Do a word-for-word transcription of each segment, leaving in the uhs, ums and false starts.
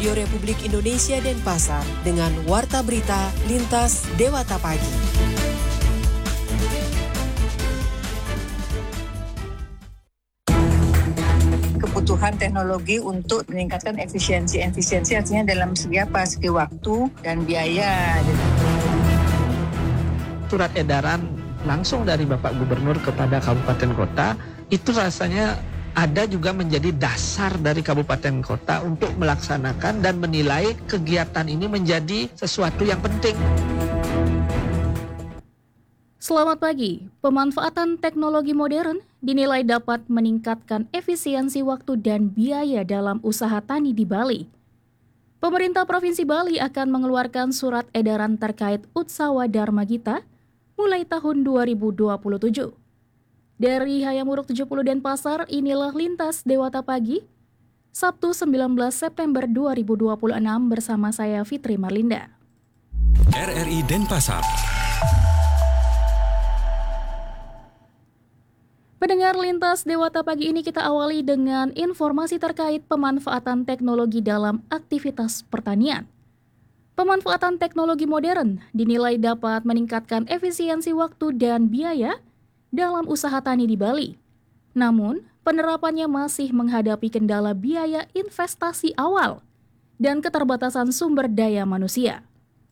Radio Republik Indonesia Denpasar dengan Warta Berita Lintas Dewata Pagi. Kebutuhan teknologi untuk meningkatkan efisiensi. Efisiensi artinya dalam segi apa? Segi waktu dan biaya. Surat edaran langsung dari Bapak Gubernur kepada kabupaten kota itu rasanya ada juga menjadi dasar dari kabupaten kota untuk melaksanakan dan menilai kegiatan ini menjadi sesuatu yang penting. Selamat pagi. Pemanfaatan teknologi modern dinilai dapat meningkatkan efisiensi waktu dan biaya dalam usaha tani di Bali. Pemerintah Provinsi Bali akan mengeluarkan surat edaran terkait Utsawa Dharma Gita mulai tahun dua ribu dua puluh tujuh. Dari Hayamuruk tujuh puluh Denpasar, inilah Lintas Dewata Pagi, Sabtu sembilan belas September dua ribu dua puluh enam bersama saya Fitri Marlinda. R R I Denpasar. Pendengar Lintas Dewata Pagi ini kita awali dengan informasi terkait pemanfaatan teknologi dalam aktivitas pertanian. Pemanfaatan teknologi modern dinilai dapat meningkatkan efisiensi waktu dan biaya dalam usaha tani di Bali. Namun, penerapannya masih menghadapi kendala biaya investasi awal dan keterbatasan sumber daya manusia.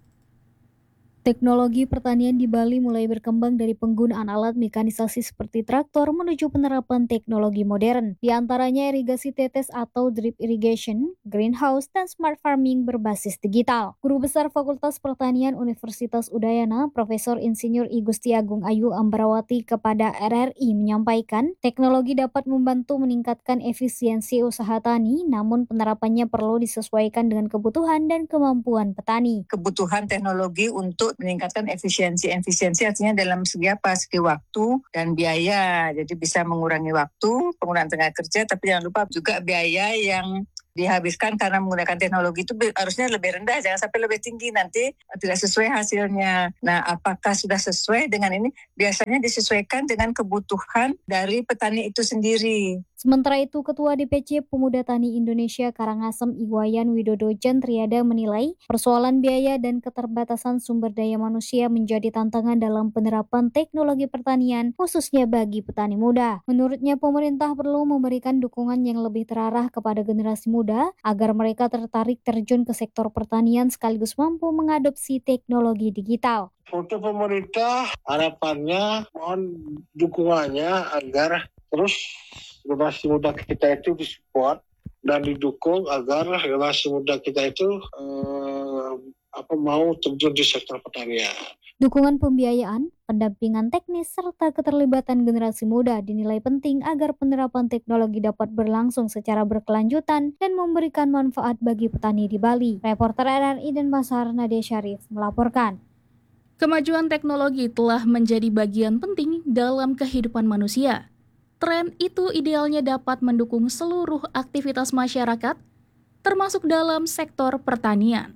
Teknologi pertanian di Bali mulai berkembang dari penggunaan alat mekanisasi seperti traktor menuju penerapan teknologi modern. Di antaranya irigasi tetes atau drip irrigation, greenhouse, dan smart farming berbasis digital. Guru Besar Fakultas Pertanian Universitas Udayana, Profesor Insinyur I Gusti Agung Ayu Ambrawati kepada R R I menyampaikan, teknologi dapat membantu meningkatkan efisiensi usaha tani, namun penerapannya perlu disesuaikan dengan kebutuhan dan kemampuan petani. Kebutuhan teknologi untuk meningkatkan efisiensi. Efisiensi artinya dalam segi apa? Segi waktu dan biaya. Jadi bisa mengurangi waktu, penggunaan tenaga kerja, tapi jangan lupa juga biaya yang dihabiskan karena menggunakan teknologi itu harusnya lebih rendah, jangan sampai lebih tinggi, nanti tidak sesuai hasilnya. Nah, apakah sudah sesuai dengan ini? Biasanya disesuaikan dengan kebutuhan dari petani itu sendiri. Sementara itu, Ketua D P C Pemuda Tani Indonesia Karangasem Iwayan Widodo Jantriada menilai persoalan biaya dan keterbatasan sumber daya manusia menjadi tantangan dalam penerapan teknologi pertanian, khususnya bagi petani muda. Menurutnya, pemerintah perlu memberikan dukungan yang lebih terarah kepada generasi muda agar mereka tertarik terjun ke sektor pertanian sekaligus mampu mengadopsi teknologi digital. Untuk pemerintah, harapannya mohon dukungannya agar terus generasi muda kita itu disupport dan didukung agar generasi muda kita itu eh, apa mau terjun di sektor pertanian. Dukungan pembiayaan, pendampingan teknis, serta keterlibatan generasi muda dinilai penting agar penerapan teknologi dapat berlangsung secara berkelanjutan dan memberikan manfaat bagi petani di Bali. Reporter R R I Denpasar Nadia Syarif melaporkan. Kemajuan teknologi telah menjadi bagian penting dalam kehidupan manusia. Tren itu idealnya dapat mendukung seluruh aktivitas masyarakat, termasuk dalam sektor pertanian.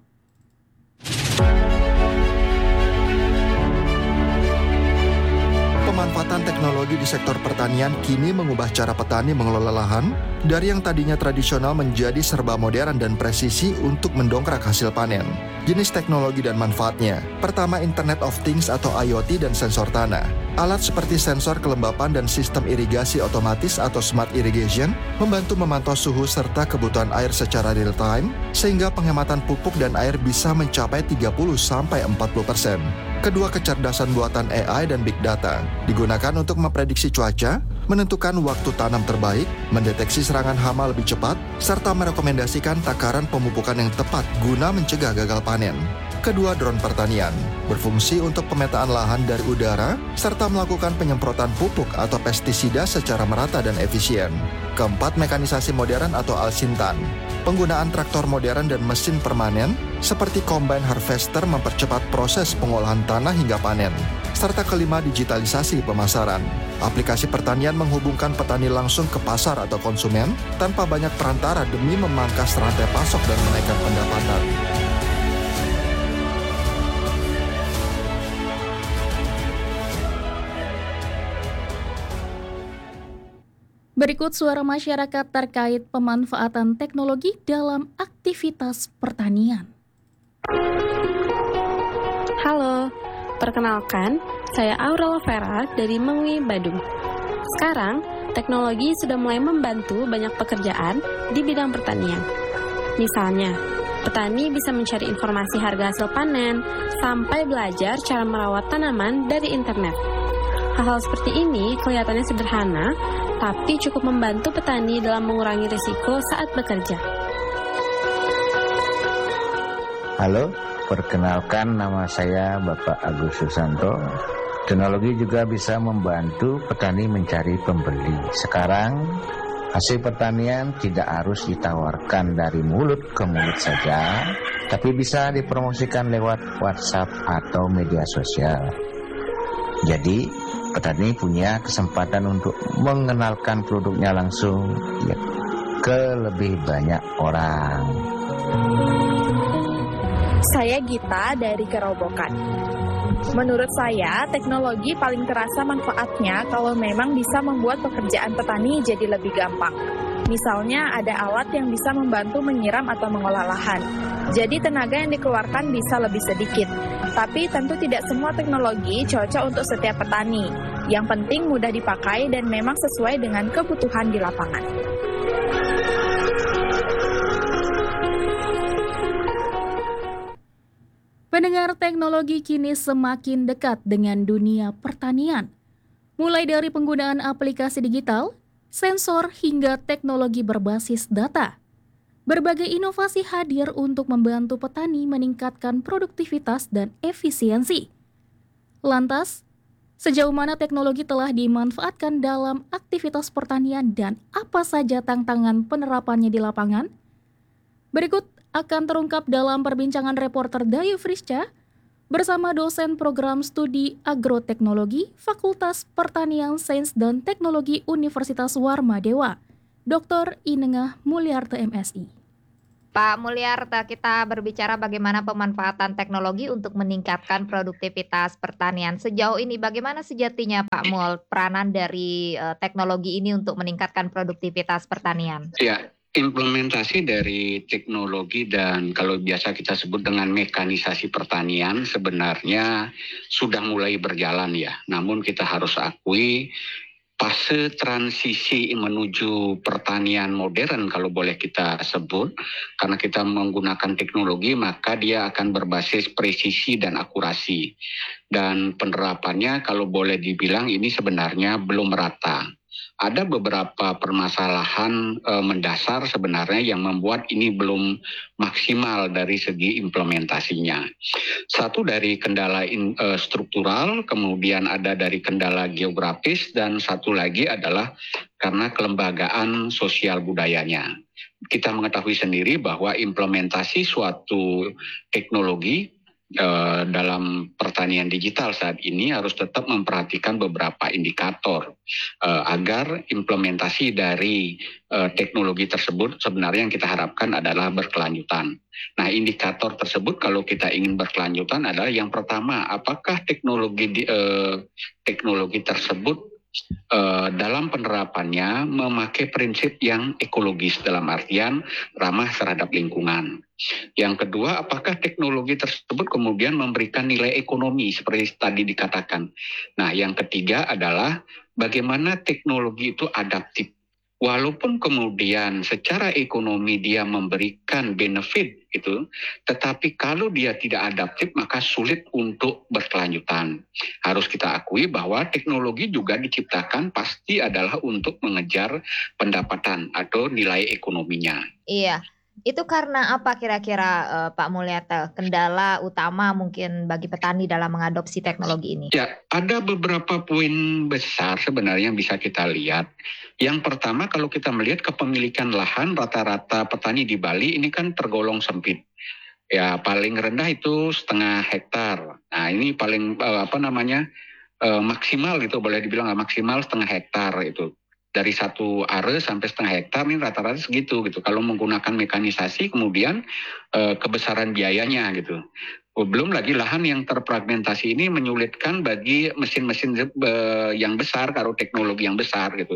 Pemanfaatan teknologi di sektor pertanian kini mengubah cara petani mengelola lahan dari yang tadinya tradisional menjadi serba modern dan presisi untuk mendongkrak hasil panen. Jenis teknologi dan manfaatnya. Pertama, Internet of Things atau I O T dan sensor tanah. Alat seperti sensor kelembapan dan sistem irigasi otomatis atau smart irrigation membantu memantau suhu serta kebutuhan air secara real time sehingga penghematan pupuk dan air bisa mencapai tiga puluh sampai empat puluh persen. Kedua, kecerdasan buatan A I dan Big Data digunakan untuk memprediksi cuaca, menentukan waktu tanam terbaik, mendeteksi serangan hama lebih cepat, serta merekomendasikan takaran pemupukan yang tepat guna mencegah gagal panen. Kedua, drone pertanian berfungsi untuk pemetaan lahan dari udara serta melakukan penyemprotan pupuk atau pestisida secara merata dan efisien. Keempat, mekanisasi modern atau Alsintan. Penggunaan traktor modern dan mesin permanen seperti combine harvester mempercepat proses pengolahan tanah hingga panen. Serta kelima, digitalisasi pemasaran. Aplikasi pertanian menghubungkan petani langsung ke pasar atau konsumen tanpa banyak perantara demi memangkas rantai pasok dan menaikkan pendapatan. Berikut suara masyarakat terkait pemanfaatan teknologi dalam aktivitas pertanian. Halo, perkenalkan, saya Aurel Vera dari Mengwi, Badung. Sekarang, teknologi sudah mulai membantu banyak pekerjaan di bidang pertanian. Misalnya, petani bisa mencari informasi harga hasil panen, sampai belajar cara merawat tanaman dari internet. Hal-hal seperti ini kelihatannya sederhana, tapi cukup membantu petani dalam mengurangi risiko saat bekerja. Halo, perkenalkan nama saya Bapak Agus Susanto. Teknologi juga bisa membantu petani mencari pembeli. Sekarang, hasil pertanian tidak harus ditawarkan dari mulut ke mulut saja, tapi bisa dipromosikan lewat WhatsApp atau media sosial. Jadi, petani punya kesempatan untuk mengenalkan produknya langsung ya, ke lebih banyak orang. Saya Gita dari Kerobokan. Menurut saya, teknologi paling terasa manfaatnya kalau memang bisa membuat pekerjaan petani jadi lebih gampang. Misalnya ada alat yang bisa membantu menyiram atau mengolah lahan. Jadi tenaga yang dikeluarkan bisa lebih sedikit. Tapi tentu tidak semua teknologi cocok untuk setiap petani. Yang penting mudah dipakai dan memang sesuai dengan kebutuhan di lapangan. Pendengar, teknologi kini semakin dekat dengan dunia pertanian. Mulai dari penggunaan aplikasi digital, sensor hingga teknologi berbasis data. Berbagai inovasi hadir untuk membantu petani meningkatkan produktivitas dan efisiensi. Lantas, sejauh mana teknologi telah dimanfaatkan dalam aktivitas pertanian dan apa saja tantangan penerapannya di lapangan? Berikut akan terungkap dalam perbincangan reporter Dayu Frisca bersama dosen program studi agroteknologi Fakultas Pertanian Sains dan Teknologi Universitas Warmadewa, Doktor Inengah Mulyarta M Si. Pak Mulyarta, kita berbicara bagaimana pemanfaatan teknologi untuk meningkatkan produktivitas pertanian. Sejauh ini bagaimana sejatinya Pak Mul peranan dari uh, teknologi ini untuk meningkatkan produktivitas pertanian? Ya, implementasi dari teknologi dan kalau biasa kita sebut dengan mekanisasi pertanian sebenarnya sudah mulai berjalan ya. Namun kita harus akui fase transisi menuju pertanian modern kalau boleh kita sebut, karena kita menggunakan teknologi maka dia akan berbasis presisi dan akurasi. Dan penerapannya kalau boleh dibilang ini sebenarnya belum merata. Ada beberapa permasalahan e, mendasar sebenarnya yang membuat ini belum maksimal dari segi implementasinya. Satu dari kendala in, e, struktural, kemudian ada dari kendala geografis, dan satu lagi adalah karena kelembagaan sosial budayanya. Kita mengetahui sendiri bahwa implementasi suatu teknologi Uh, dalam pertanian digital saat ini harus tetap memperhatikan beberapa indikator uh, agar implementasi dari uh, teknologi tersebut sebenarnya yang kita harapkan adalah berkelanjutan. Nah, indikator tersebut kalau kita ingin berkelanjutan adalah yang pertama, apakah teknologi uh, teknologi tersebut Uh, dalam penerapannya memakai prinsip yang ekologis dalam artian ramah terhadap lingkungan. Yang kedua, apakah teknologi tersebut kemudian memberikan nilai ekonomi seperti tadi dikatakan. Nah, yang ketiga adalah bagaimana teknologi itu adaptif. Walaupun kemudian secara ekonomi dia memberikan benefit itu, tetapi kalau dia tidak adaptif maka sulit untuk berkelanjutan. Harus kita akui bahwa teknologi juga diciptakan pasti adalah untuk mengejar pendapatan atau nilai ekonominya. Iya. Itu karena apa kira-kira uh, Pak Mulyarta, kendala utama mungkin bagi petani dalam mengadopsi teknologi ini? Ya, ada beberapa poin besar sebenarnya yang bisa kita lihat. Yang pertama, kalau kita melihat kepemilikan lahan rata-rata petani di Bali ini kan tergolong sempit. Ya, paling rendah itu setengah hektar. Nah, ini paling uh, apa namanya uh, maksimal gitu, boleh dibilang maksimal setengah hektar itu. Dari satu are sampai setengah hektar ini rata-rata segitu gitu. Kalau menggunakan mekanisasi kemudian e, kebesaran biayanya gitu. Oh, belum lagi lahan yang terfragmentasi ini menyulitkan bagi mesin-mesin yang besar, kalau teknologi yang besar gitu.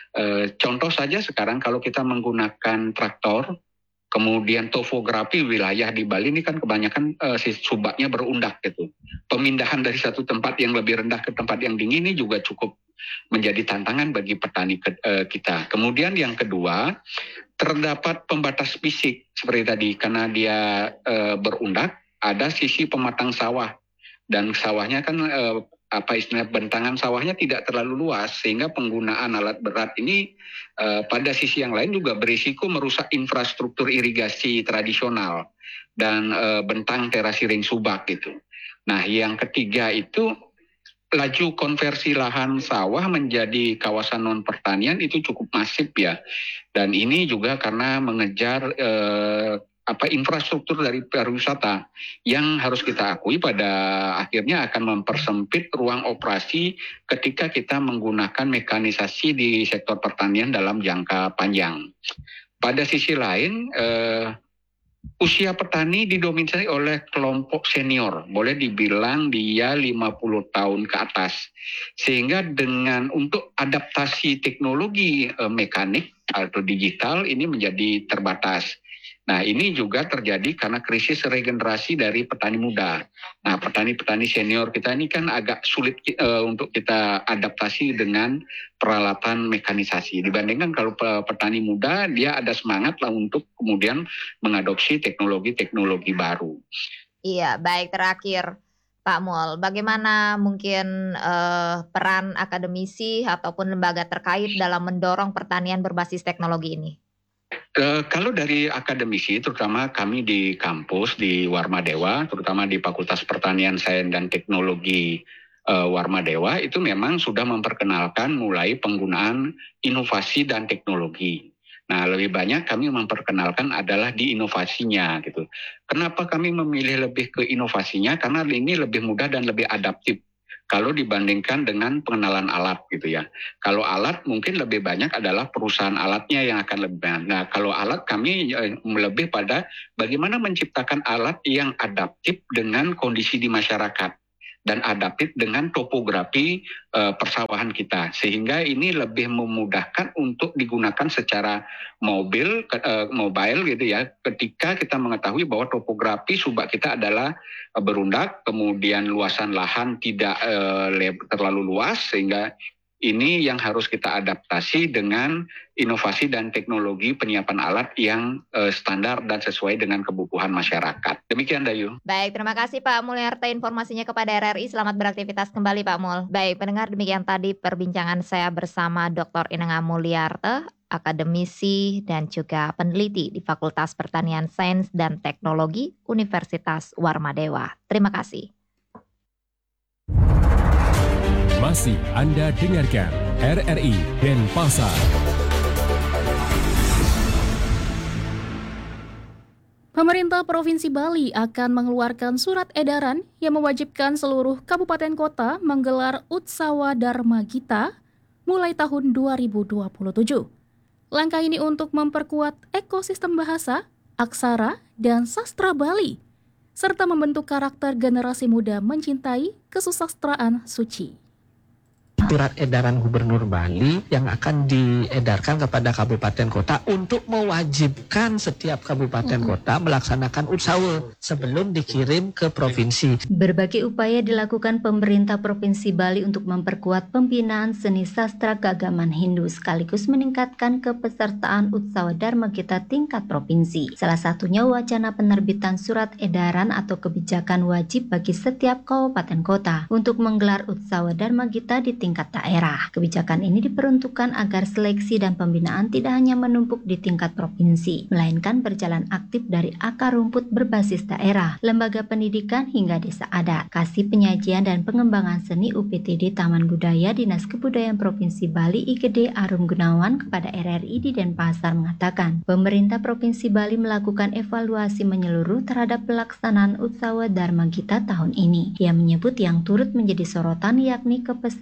E, contoh saja sekarang kalau kita menggunakan traktor, kemudian topografi wilayah di Bali ini kan kebanyakan e, si subaknya berundak gitu. Pemindahan dari satu tempat yang lebih rendah ke tempat yang tinggi ini juga cukup menjadi tantangan bagi petani ke, e, kita. Kemudian yang kedua, terdapat pembatas fisik seperti tadi, karena dia e, berundak. Ada sisi pematang sawah dan sawahnya kan eh, apa istilah bentangan sawahnya tidak terlalu luas, sehingga penggunaan alat berat ini eh, pada sisi yang lain juga berisiko merusak infrastruktur irigasi tradisional dan eh, bentang terasi ring subak gitu. Nah, yang ketiga itu laju konversi lahan sawah menjadi kawasan non pertanian itu cukup masif ya, dan ini juga karena mengejar eh, apa infrastruktur dari pariwisata yang harus kita akui pada akhirnya akan mempersempit ruang operasi ketika kita menggunakan mekanisasi di sektor pertanian dalam jangka panjang. Pada sisi lain, eh, usia petani didominasi oleh kelompok senior, boleh dibilang dia lima puluh tahun ke atas, sehingga dengan untuk adaptasi teknologi eh, mekanik atau digital ini menjadi terbatas. Nah, ini juga terjadi karena krisis regenerasi dari petani muda. Nah, petani-petani senior kita ini kan agak sulit uh, untuk kita adaptasi dengan peralatan mekanisasi. Dibandingkan kalau petani muda, dia ada semangat lah untuk kemudian mengadopsi teknologi-teknologi baru. Iya, baik, terakhir Pak Mul, bagaimana mungkin uh, peran akademisi ataupun lembaga terkait dalam mendorong pertanian berbasis teknologi ini? Uh, kalau dari akademisi, terutama kami di kampus di Warmadewa, terutama di Fakultas Pertanian Sains dan Teknologi uh, Warmadewa, itu memang sudah memperkenalkan mulai penggunaan inovasi dan teknologi. Nah, lebih banyak kami memperkenalkan adalah di inovasinya gitu. Kenapa kami memilih lebih ke inovasinya? Karena ini lebih mudah dan lebih adaptif kalau dibandingkan dengan pengenalan alat gitu ya. Kalau alat mungkin lebih banyak adalah perusahaan alatnya yang akan lebih banyak. Nah, kalau alat kami eh, lebih pada bagaimana menciptakan alat yang adaptif dengan kondisi di masyarakat dan adaptif dengan topografi eh, persawahan kita, sehingga ini lebih memudahkan untuk digunakan secara mobil eh, mobile gitu ya, ketika kita mengetahui bahwa topografi subak kita adalah eh, berundak, kemudian luasan lahan tidak eh, terlalu luas, sehingga ini yang harus kita adaptasi dengan inovasi dan teknologi penyiapan alat yang uh, standar dan sesuai dengan kebutuhan masyarakat. Demikian, Dayu. Baik, terima kasih Pak Mulyarta informasinya kepada R R I. Selamat beraktivitas kembali Pak Mul. Baik, pendengar, demikian tadi perbincangan saya bersama Doktor Inengah Mulyarta, akademisi dan juga peneliti di Fakultas Pertanian Sains dan Teknologi Universitas Warmadewa. Terima kasih. Masih Anda dengarkan R R I Denpasar. Pemerintah Provinsi Bali akan mengeluarkan surat edaran yang mewajibkan seluruh kabupaten kota menggelar Utsawa Dharma Gita mulai tahun dua ribu dua puluh tujuh. Langkah ini untuk memperkuat ekosistem bahasa, aksara, dan sastra Bali, serta membentuk karakter generasi muda mencintai kesusastraan suci. Surat edaran Gubernur Bali yang akan diedarkan kepada kabupaten kota untuk mewajibkan setiap kabupaten kota melaksanakan utsawa sebelum dikirim ke provinsi. Berbagai upaya dilakukan pemerintah Provinsi Bali untuk memperkuat pembinaan seni sastra keagamaan Hindu sekaligus meningkatkan kepesertaan Utsawa Dharma Gita tingkat provinsi. Salah satunya wacana penerbitan surat edaran atau kebijakan wajib bagi setiap kabupaten kota untuk menggelar Utsawa Dharma Gita di tingkat tingkat daerah. Kebijakan ini diperuntukkan agar seleksi dan pembinaan tidak hanya menumpuk di tingkat provinsi, melainkan berjalan aktif dari akar rumput berbasis daerah, lembaga pendidikan hingga desa adat. Kasih Penyajian dan Pengembangan Seni U P T D Taman Budaya Dinas Kebudayaan Provinsi Bali I G D Arum Gunawan kepada R R I di Denpasar mengatakan, pemerintah Provinsi Bali melakukan evaluasi menyeluruh terhadap pelaksanaan Utsawa Dharma Gita tahun ini. Ia menyebut yang turut menjadi sorotan yakni kepesertaan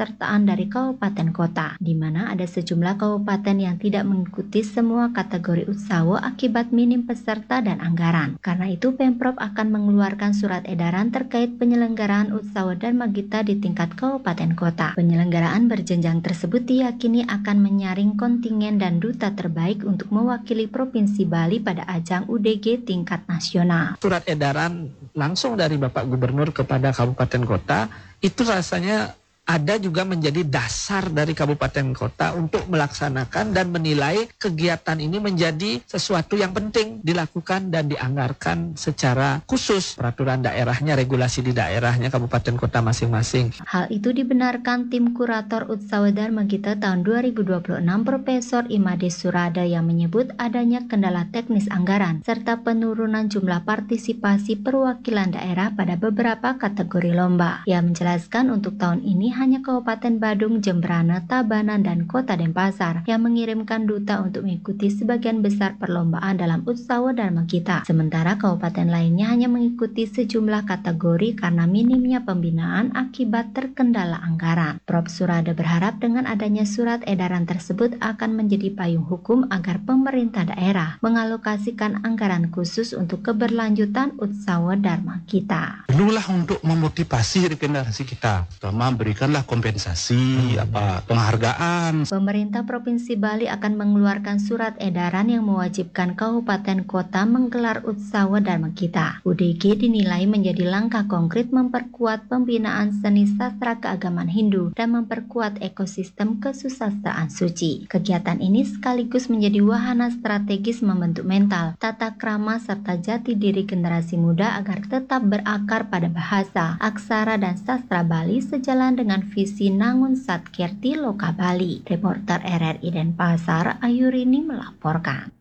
dari kabupaten kota, di mana ada sejumlah kabupaten yang tidak mengikuti semua kategori Utsawo akibat minim peserta dan anggaran. Karena itu, Pemprov akan mengeluarkan surat edaran terkait penyelenggaraan Utsawo Dharma Gita di tingkat kabupaten kota. Penyelenggaraan berjenjang tersebut diyakini akan menyaring kontingen dan duta terbaik untuk mewakili Provinsi Bali pada ajang U D G tingkat nasional. Surat edaran langsung dari Bapak Gubernur kepada kabupaten kota itu rasanya ada juga menjadi dasar dari kabupaten kota untuk melaksanakan dan menilai kegiatan ini menjadi sesuatu yang penting dilakukan dan dianggarkan secara khusus peraturan daerahnya, regulasi di daerahnya kabupaten kota masing-masing. Hal itu dibenarkan tim kurator Utsawo Dharma Gita tahun dua ribu dua puluh enam Profesor Imade Surada yang menyebut adanya kendala teknis anggaran serta penurunan jumlah partisipasi perwakilan daerah pada beberapa kategori lomba. Ia menjelaskan untuk tahun ini hanya Kabupaten Badung, Jembrana, Tabanan, dan Kota Denpasar yang mengirimkan duta untuk mengikuti sebagian besar perlombaan dalam Utsawo Dharma Gita. Sementara kabupaten lainnya hanya mengikuti sejumlah kategori karena minimnya pembinaan akibat terkendala anggaran. Prof Surada berharap dengan adanya surat edaran tersebut akan menjadi payung hukum agar pemerintah daerah mengalokasikan anggaran khusus untuk keberlanjutan Utsawo Dharma Gita. Perlulah untuk memotivasi regenerasi kita, terutama berikan kompensasi, hmm. apa penghargaan. Pemerintah Provinsi Bali akan mengeluarkan surat edaran yang mewajibkan kabupaten kota menggelar Utsawo Dharma Gita. U D G dinilai menjadi langkah konkret memperkuat pembinaan seni sastra keagamaan Hindu dan memperkuat ekosistem kesusastraan suci. Kegiatan ini sekaligus menjadi wahana strategis membentuk mental, tata krama serta jati diri generasi muda agar tetap berakar pada bahasa, aksara dan sastra Bali sejalan dengan visi Nangun Satkirti Loka Bali. Reporter R R I Denpasar, Ayurini melaporkan.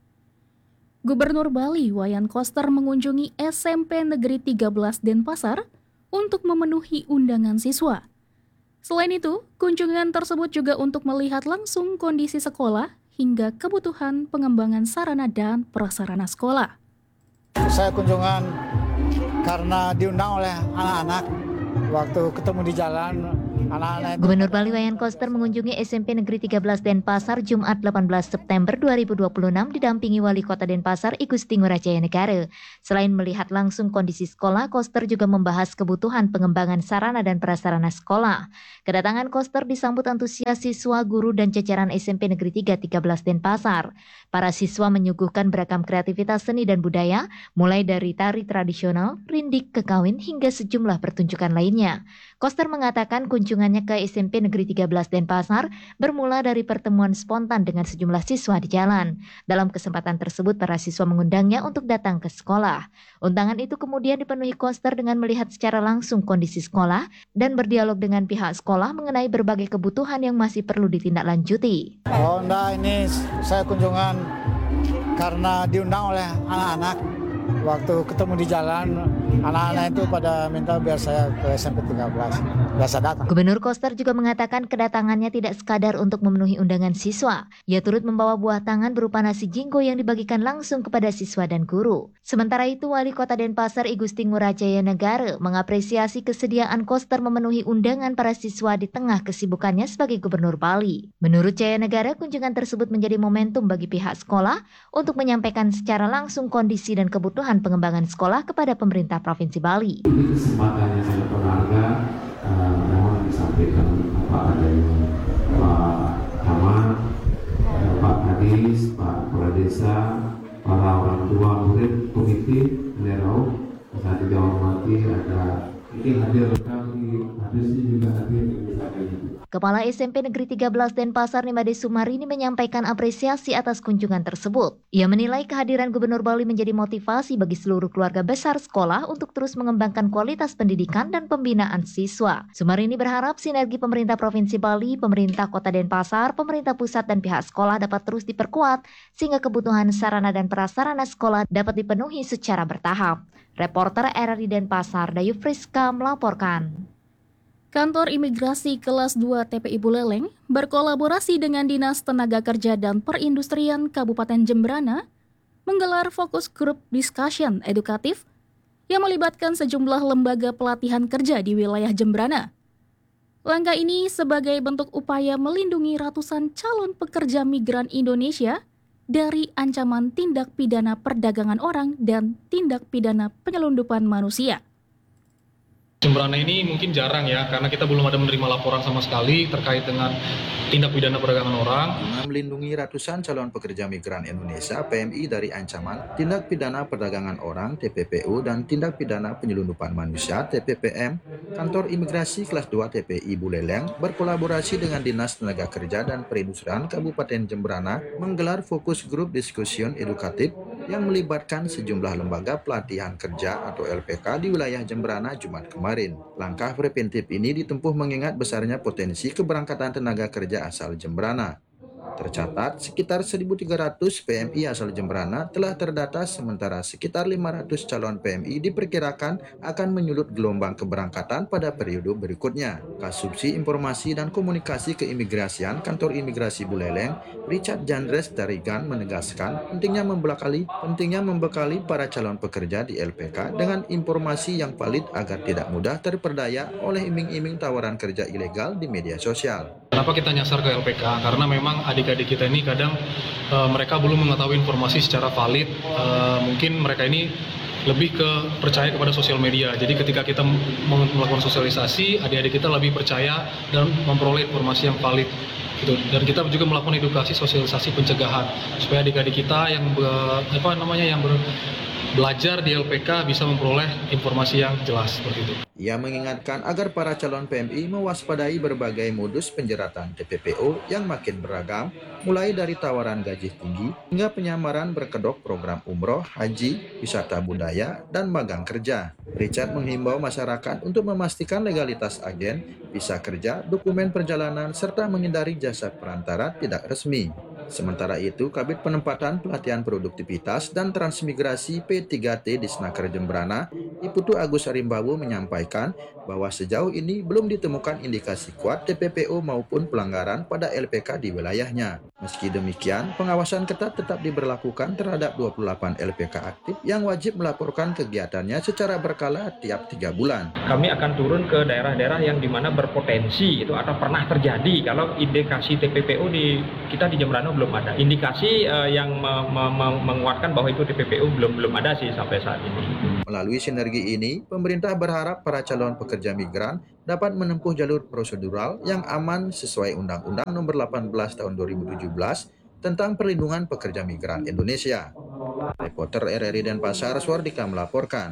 Gubernur Bali Wayan Koster mengunjungi S M P Negeri tiga belas Denpasar untuk memenuhi undangan siswa. Selain itu, kunjungan tersebut juga untuk melihat langsung kondisi sekolah hingga kebutuhan pengembangan sarana dan prasarana sekolah. Saya kunjungan karena diundang oleh anak-anak waktu ketemu di jalan. Gubernur Bali Wayan Koster mengunjungi S M P Negeri tiga belas Denpasar Jumat delapan belas September dua ribu dua puluh enam didampingi Wali Kota Denpasar I Gusti Ngurah Jaya Negara. Selain melihat langsung kondisi sekolah, Koster juga membahas kebutuhan pengembangan sarana dan prasarana sekolah. Kedatangan Koster disambut antusias siswa, guru, dan jajaran S M P Negeri tiga tiga belas Denpasar. Para siswa menyuguhkan beragam kreativitas seni dan budaya, mulai dari tari tradisional, rindik, kekawin, hingga sejumlah pertunjukan lainnya. Koster mengatakan kunjungannya ke S M P Negeri tiga belas Denpasar bermula dari pertemuan spontan dengan sejumlah siswa di jalan. Dalam kesempatan tersebut, para siswa mengundangnya untuk datang ke sekolah. Undangan itu kemudian dipenuhi Koster dengan melihat secara langsung kondisi sekolah dan berdialog dengan pihak sekolah mengenai berbagai kebutuhan yang masih perlu ditindaklanjuti. Oh enggak, ini saya kunjungan karena diundang oleh anak-anak. Waktu ketemu di jalan, anak-anak itu pada minta biar saya ke S M P tiga belas, biasa datang. Gubernur Koster juga mengatakan kedatangannya tidak sekadar untuk memenuhi undangan siswa. Ia turut membawa buah tangan berupa nasi jinggo yang dibagikan langsung kepada siswa dan guru. Sementara itu, Wali Kota Denpasar I Gusti Ngurah Jaya Negara mengapresiasi kesediaan Koster memenuhi undangan para siswa di tengah kesibukannya sebagai Gubernur Bali. Menurut Jaya Negara, kunjungan tersebut menjadi momentum bagi pihak sekolah untuk menyampaikan secara langsung kondisi dan kebutuhan pengembangan sekolah kepada pemerintah Provinsi Bali. Ini kesempatan yang sangat berharga, uh, mohon disampaikan apa adanya Pak Camat, Pak Kadis, Pak Kepala Desa, para orang tua murid, komite, Lerau, saat dihormati ada ini hadir kami, habisnya juga hadir. Kepala S M P Negeri tiga belas Denpasar Nimade Sumarini menyampaikan apresiasi atas kunjungan tersebut. Ia menilai kehadiran Gubernur Bali menjadi motivasi bagi seluruh keluarga besar sekolah untuk terus mengembangkan kualitas pendidikan dan pembinaan siswa. Sumarini berharap sinergi pemerintah Provinsi Bali, pemerintah Kota Denpasar, pemerintah pusat dan pihak sekolah dapat terus diperkuat sehingga kebutuhan sarana dan prasarana sekolah dapat dipenuhi secara bertahap. Reporter R R I Denpasar Dayu Friska melaporkan. Kantor Imigrasi Kelas dua T P I Buleleng berkolaborasi dengan Dinas Tenaga Kerja dan Perindustrian Kabupaten Jembrana menggelar fokus group discussion edukatif yang melibatkan sejumlah lembaga pelatihan kerja di wilayah Jembrana. Langkah ini sebagai bentuk upaya melindungi ratusan calon pekerja migran Indonesia dari ancaman tindak pidana perdagangan orang dan tindak pidana penyelundupan manusia. Jemberana ini mungkin jarang ya, karena kita belum ada menerima laporan sama sekali terkait dengan tindak pidana perdagangan orang. Guna melindungi ratusan calon pekerja migran Indonesia P M I dari ancaman tindak pidana perdagangan orang T P P U dan tindak pidana penyelundupan manusia T P P M, Kantor Imigrasi Kelas dua T P I Buleleng berkolaborasi dengan Dinas Tenaga Kerja dan Perindustrian Kabupaten Jemberana menggelar fokus grup diskusi edukatif yang melibatkan sejumlah lembaga pelatihan kerja atau L P K di wilayah Jemberana Jumat kemarin. Langkah preventif ini ditempuh mengingat besarnya potensi keberangkatan tenaga kerja asal Jemberana. Tercatat sekitar seribu tiga ratus P M I asal Jemberana telah terdata, sementara sekitar lima ratus calon P M I diperkirakan akan menyulut gelombang keberangkatan pada periode berikutnya. Kasubsi Informasi dan Komunikasi Keimigrasian Kantor Imigrasi Buleleng, Richard Jandres Tarigan menegaskan pentingnya membekali pentingnya membekali para calon pekerja di L P K dengan informasi yang valid agar tidak mudah terperdaya oleh iming-iming tawaran kerja ilegal di media sosial. Kenapa kita nyasar ke L P K? Karena memang adik-adik kita ini kadang uh, mereka belum mengetahui informasi secara valid. Uh, mungkin mereka ini lebih ke percaya kepada sosial media. Jadi ketika kita melakukan sosialisasi, adik-adik kita lebih percaya dan memperoleh informasi yang valid. Gitu. Dan kita juga melakukan edukasi sosialisasi pencegahan supaya adik-adik kita yang be, apa namanya yang ber, belajar di L P K bisa memperoleh informasi yang jelas seperti itu. Ia mengingatkan agar para calon P M I mewaspadai berbagai modus penjeratan T P P O yang makin beragam, mulai dari tawaran gaji tinggi hingga penyamaran berkedok program umroh, haji, wisata budaya, dan magang kerja. Richard menghimbau masyarakat untuk memastikan legalitas agen, visa kerja, dokumen perjalanan, serta menghindari jasa perantara tidak resmi. Sementara itu, Kabid Penempatan Pelatihan Produktivitas dan Transmigrasi P tiga T di Snaker Jemberana, Iputu Agus Arimbawu menyampaikan bahwa sejauh ini belum ditemukan indikasi kuat T P P O maupun pelanggaran pada L P K di wilayahnya. Meski demikian, pengawasan ketat tetap diberlakukan terhadap dua puluh delapan L P K aktif yang wajib melaporkan kegiatannya secara berkala tiap tiga bulan. Kami akan turun ke daerah-daerah yang dimana berpotensi itu atau pernah terjadi. Kalau indikasi T P P O di kita di Jemberana belum ada. Indikasi uh, yang me me me menguatkan bahwa itu T P P O belum belum ada sih sampai saat ini. Melalui sinergi ini, pemerintah berharap para calon pekerja migran dapat menempuh jalur prosedural yang aman sesuai Undang-Undang Nomor delapan belas Tahun dua ribu tujuh belas tentang perlindungan pekerja migran Indonesia. Reporter R R I Denpasar, Swardika melaporkan.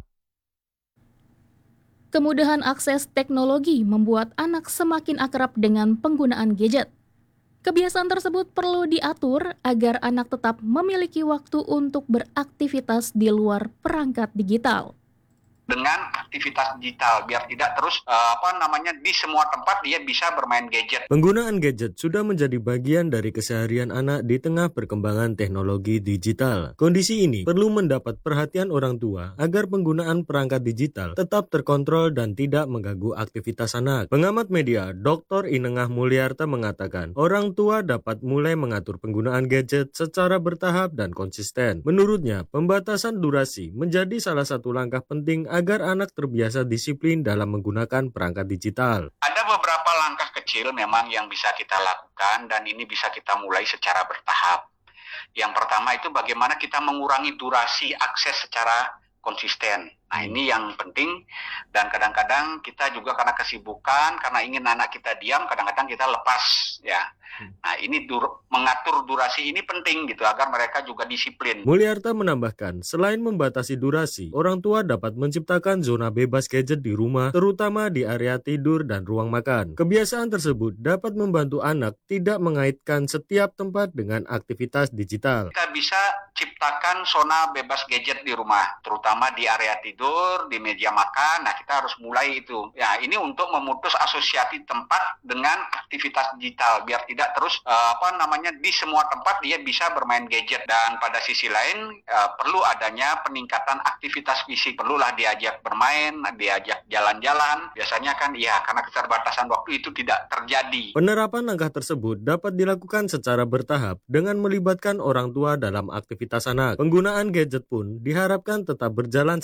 Kemudahan akses teknologi membuat anak semakin akrab dengan penggunaan gadget. Kebiasaan tersebut perlu diatur agar anak tetap memiliki waktu untuk beraktivitas di luar perangkat digital. Dengan aktivitas digital biar tidak terus uh, apa namanya di semua tempat dia bisa bermain gadget. Penggunaan gadget sudah menjadi bagian dari keseharian anak di tengah perkembangan teknologi digital. Kondisi ini perlu mendapat perhatian orang tua agar penggunaan perangkat digital tetap terkontrol dan tidak mengganggu aktivitas anak. Pengamat media Doktor Inengah Mulyarta mengatakan, orang tua dapat mulai mengatur penggunaan gadget secara bertahap dan konsisten. Menurutnya, pembatasan durasi menjadi salah satu langkah penting agar anak terbiasa disiplin dalam menggunakan perangkat digital. Ada beberapa langkah kecil memang yang bisa kita lakukan dan ini bisa kita mulai secara bertahap. Yang pertama itu bagaimana kita mengurangi durasi akses secara konsisten. Nah ini yang penting dan kadang-kadang kita juga karena kesibukan, karena ingin anak kita diam, kadang-kadang kita lepas ya. Nah ini dur- mengatur durasi ini penting gitu agar mereka juga disiplin. Mulyarta menambahkan, selain membatasi durasi, orang tua dapat menciptakan zona bebas gadget di rumah, terutama di area tidur dan ruang makan. Kebiasaan tersebut dapat membantu anak tidak mengaitkan setiap tempat dengan aktivitas digital. Kita bisa ciptakan zona bebas gadget di rumah, terutama di area tidur, di meja makan. Nah kita harus mulai itu. Ya ini untuk memutus asosiasi tempat dengan aktivitas digital biar tidak terus uh, apa namanya di semua tempat dia bisa bermain gadget. Dan pada sisi lain uh, perlu adanya peningkatan aktivitas fisik, perlulah diajak bermain, diajak jalan-jalan. Biasanya kan ya karena keterbatasan waktu itu tidak terjadi. Penerapan langkah tersebut dapat dilakukan secara bertahap dengan melibatkan orang tua dalam aktivitas anak. Penggunaan gadget pun diharapkan tetap berjalan secara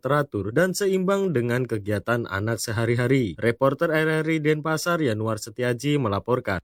teratur dan seimbang dengan kegiatan anak sehari-hari. Reporter R R I Denpasar Yanuar Setiaji melaporkan.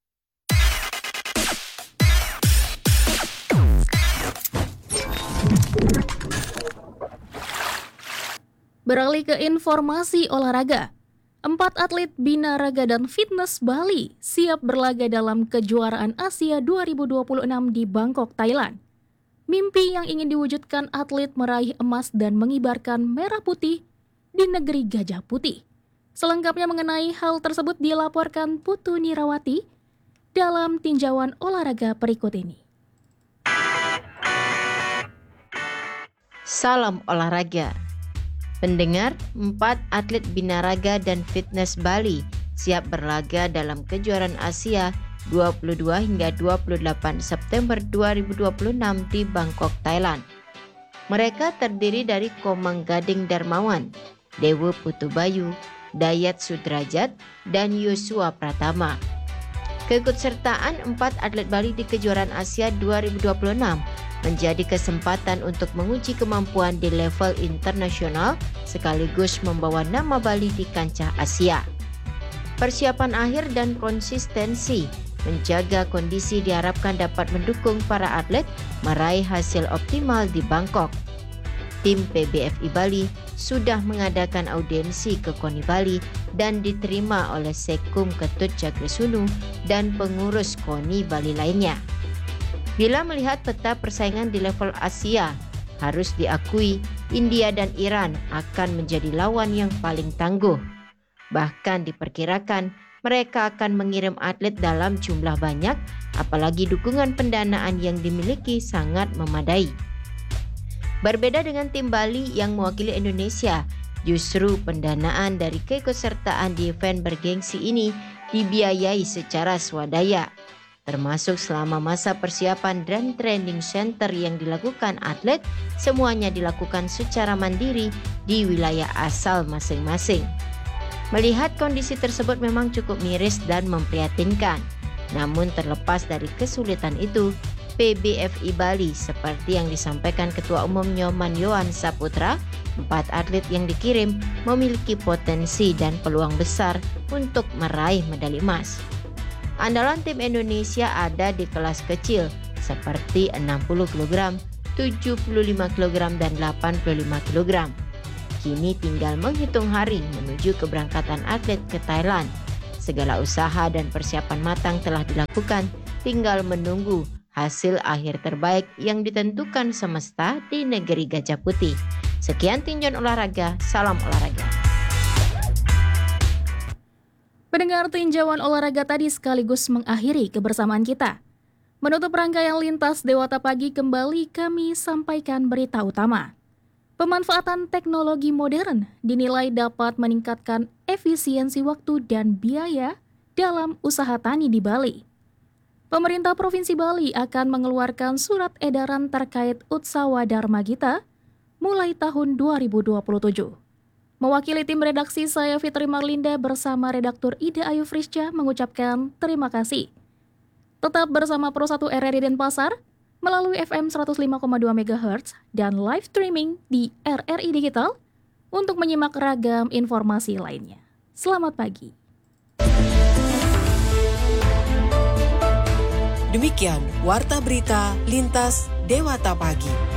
Beralih ke informasi olahraga. Empat atlet binaraga dan fitness Bali siap berlaga dalam kejuaraan Asia dua ribu dua puluh enam di Bangkok, Thailand. Mimpi yang ingin diwujudkan atlet meraih emas dan mengibarkan merah putih di negeri Gajah Putih. Selengkapnya mengenai hal tersebut dilaporkan Putu Nirawati dalam tinjauan olahraga berikut ini. Salam olahraga. Pendengar, empat atlet binaraga dan fitness Bali siap berlaga dalam kejuaraan Asia dua puluh dua hingga dua puluh delapan September dua ribu dua puluh enam di Bangkok, Thailand. Mereka terdiri dari Komang Gading Darmawan, Dewa Putubayu, Dayat Sudrajat, dan Yosua Pratama. Keikutsertaan empat atlet Bali di kejuaraan Asia dua ribu dua puluh enam menjadi kesempatan untuk menguji kemampuan di level internasional sekaligus membawa nama Bali di kancah Asia. Persiapan akhir dan konsistensi menjaga kondisi diharapkan dapat mendukung para atlet meraih hasil optimal di Bangkok. Tim P B F I Bali sudah mengadakan audiensi ke KONI Bali dan diterima oleh Sekum Ketut Jagresunu dan pengurus KONI Bali lainnya. Bila melihat peta persaingan di level Asia, harus diakui India dan Iran akan menjadi lawan yang paling tangguh. Bahkan diperkirakan mereka akan mengirim atlet dalam jumlah banyak, apalagi dukungan pendanaan yang dimiliki sangat memadai. Berbeda dengan tim Bali yang mewakili Indonesia, justru pendanaan dari keikutsertaan di event bergengsi ini dibiayai secara swadaya, termasuk selama masa persiapan dan training center yang dilakukan atlet, semuanya dilakukan secara mandiri di wilayah asal masing-masing. Melihat kondisi tersebut memang cukup miris dan memprihatinkan. Namun terlepas dari kesulitan itu, P B F I Bali seperti yang disampaikan Ketua Umum Nyoman Yohan Saputra, empat atlet yang dikirim memiliki potensi dan peluang besar untuk meraih medali emas. Andalan tim Indonesia ada di kelas kecil seperti enam puluh kilogram, tujuh puluh lima kilogram, dan delapan puluh lima kilogram. Kini tinggal menghitung hari menuju keberangkatan atlet ke Thailand. Segala usaha dan persiapan matang telah dilakukan, tinggal menunggu hasil akhir terbaik yang ditentukan semesta di negeri Gajah Putih. Sekian tinjauan olahraga, salam olahraga. Pendengar, tinjauan olahraga tadi sekaligus mengakhiri kebersamaan kita. Menutup rangkaian Lintas Dewata Pagi kembali kami sampaikan berita utama. Pemanfaatan teknologi modern dinilai dapat meningkatkan efisiensi waktu dan biaya dalam usaha tani di Bali. Pemerintah Provinsi Bali akan mengeluarkan surat edaran terkait Utsawa Dharma Gita mulai tahun dua ribu dua puluh tujuh. Mewakili tim redaksi, saya Fitri Marlinda bersama redaktur Ida Ayu Frisca mengucapkan terima kasih. Tetap bersama Pro satu R R I Denpasar melalui F M seratus lima koma dua megahertz dan live streaming di R R I Digital untuk menyimak ragam informasi lainnya. Selamat pagi. Demikian Warta Berita Lintas Dewata Pagi.